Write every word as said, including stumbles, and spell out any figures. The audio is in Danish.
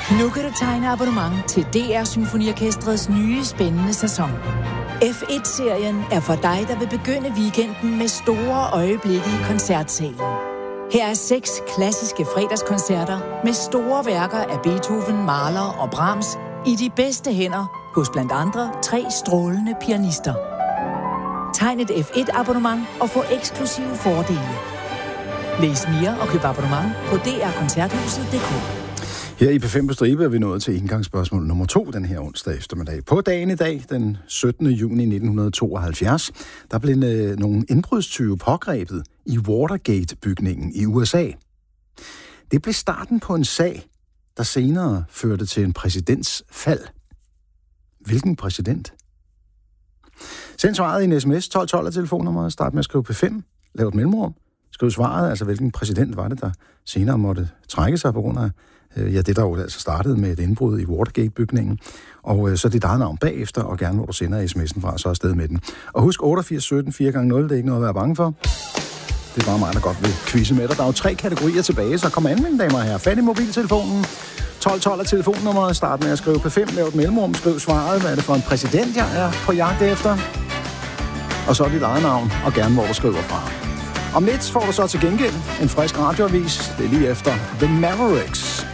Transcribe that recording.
Nu kan du tegne abonnement til D R Symfoniorkestrets nye spændende sæson. F et-serien er for dig, der vil begynde weekenden med store øjeblikke i koncertsalen. Her er seks klassiske fredagskoncerter med store værker af Beethoven, Mahler og Brahms i de bedste hænder hos blandt andre tre strålende pianister. Tegn et F et-abonnement og få eksklusive fordele. Læs mere og køb abonnement på d r koncerthuset punktum d k. Her i P fem på stribe er vi nået til indgangsspørgsmål nummer to den her onsdag eftermiddag. På dagen i dag, den syttende juni nitten tooghalvfjerds, der blev nogle indbrudstyve pågrebet i Watergate-bygningen i U S A. Det blev starten på en sag, der senere førte til en præsidents fald. Hvilken præsident? Send svaret i en sms tolv tolv af telefonnummeret. Start med at skrive P fem. Lav et mellemrum. Skriv svaret, altså hvilken præsident var det, der senere måtte trække sig på grund af ja, det der jo altså startede med et indbrud i Watergate-bygningen. Og øh, så dit eget navn bagefter, og gerne hvor du sender sms'en fra, så afsted med den. Og husk otteogfirs sytten fire gange nul, det er ikke noget at være bange for. Det er bare mig, der godt vil quizze med dig. Der er jo tre kategorier tilbage, så kom an, mine damer og herrer. Fat i mobiltelefonen. tolv tolv af telefonnummeret. Start med at skrive P fem, lav et mellemrum, skriv svaret. Hvad er det for en præsident, jeg er på jagt efter? Og så dit eget navn, og gerne hvor du skriver fra. Om lidt får du så til gengæld en frisk radioavis. Det er lige efter The Mavericks.